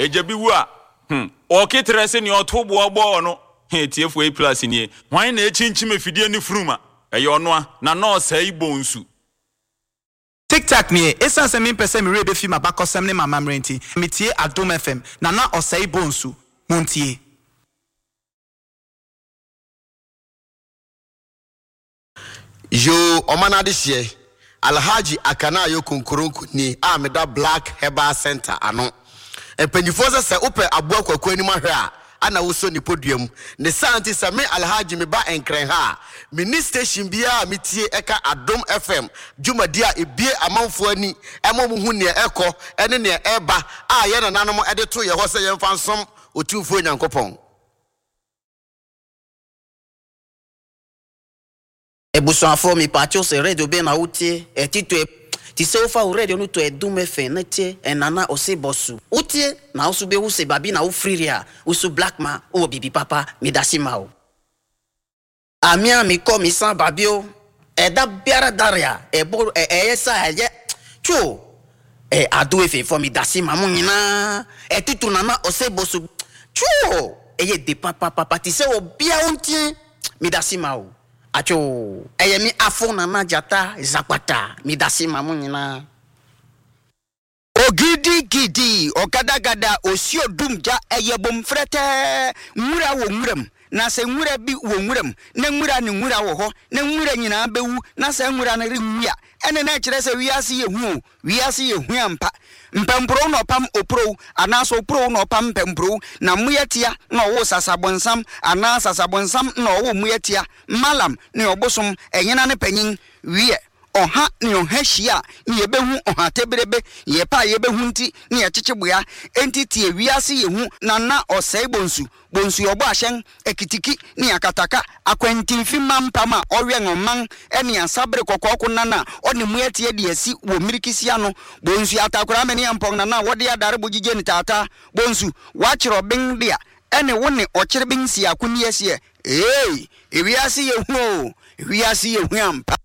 eja bi wu a o ketre se ni oto bo no tiefo A+ ni hwan na echinchim afidie ni fruma eyo no a na no sai bonsu TikTok ni esan se me pese me rebe fi mabakosem ne mama mrenti metie Adom FM na osai bonsu montie yo omanade hye Alhaji Akana yo konkoronku ni ameda Black Herbal Center ano empanyifo se ope aboa kwakwa ni mahwe a ana wo so ni podium ne santi se me Alhaji me ba enkren ha mini station bia metie eka Adom FM dwumadi a ebie amanfo ani emomu ne eko ene ne eba a ye nananom ede to ye ho se ye mfa nsom otumfo nyankopon Ebusuafo mi patio se radio be na utie etitwe ti se ofa o radio no to Adom FM na tie enana osebosu utie na osube hu se babi na ufriria usu black man o bibi papa mi dasima o amia mi ko mi san babio eda biara daria ebo esa ye chu Adom FM for mi dasima mo nyina etitu nana osebosu chu eye de papa ti se obia untie mi dasima o acho eyemi afona na jata zapata midasi mamunyina ogidi okadagada osio dumja eyebom frete nwura wo nwuram na se nwura bi wo nwuram na nwura ne nwura wo ho na nwura nyina bewu na se nwura na rewia ene na kire se wiase yehu ampa mpempro no pam opro anaso opro no pam mpempro na muyetia na wo sasabonsam ana sasabonsam na wo muyetia malam ne obosom enyina ne panyin wie oha ne ohahia ne yebehu oha tebrebe yepa yebehu nti ne yechecheboya entity wiase yehu na osai bonsu obo ahyen ekitiki ne akataka akwantinfi mampama owe ngoman ene ansabre kokoko nana one muyetie de asi wo mirikisia no bonsu atakora meni ampong nana wode adare bogije ni tata bonsu wachiro bin dia ene woni okire bin sia kuni asie ewiase yehu ampa